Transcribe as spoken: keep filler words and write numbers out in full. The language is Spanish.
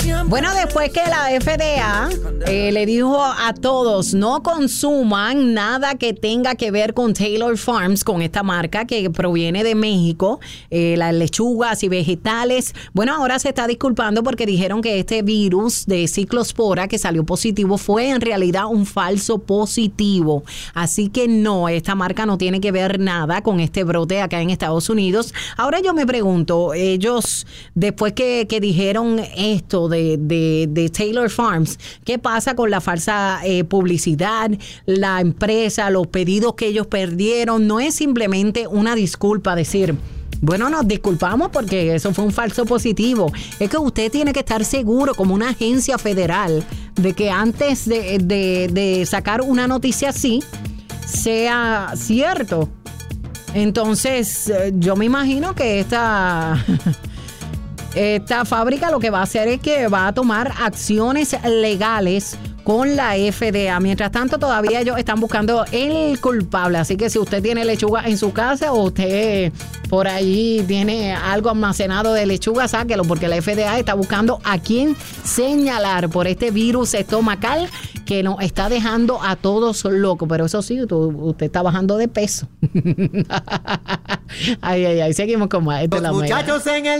Bueno, después que la F D A eh, le dijo a todos no consuman nada que tenga que ver con Taylor Farms, con esta marca que proviene de México, eh, las lechugas y vegetales. Bueno, ahora se está disculpando porque dijeron que este virus de ciclospora que salió positivo fue en realidad un falso positivo. Así que no, esta marca no tiene que ver nada con este brote acá en Estados Unidos. Ahora yo me pregunto, ellos después que, que dijeron esto de, de, de Taylor Farms, ¿qué pasa con la falsa eh, publicidad, la empresa, los pedidos que ellos perdieron? No es simplemente una disculpa decir, bueno, nos disculpamos porque eso fue un falso positivo. Es que usted tiene que estar seguro como una agencia federal de que antes de, de, de sacar una noticia así, sea cierto. Entonces, yo me imagino que esta... Esta fábrica lo que va a hacer es que va a tomar acciones legales con la F D A. Mientras tanto, todavía ellos están buscando el culpable. Así que si usted tiene lechuga en su casa o usted por ahí tiene algo almacenado de lechuga, sáquelo, porque la F D A está buscando a quién señalar por este virus estomacal que nos está dejando a todos locos. Pero eso sí, tú, usted está bajando de peso. Ay, ay, ay. Seguimos con más. Los muchachos en el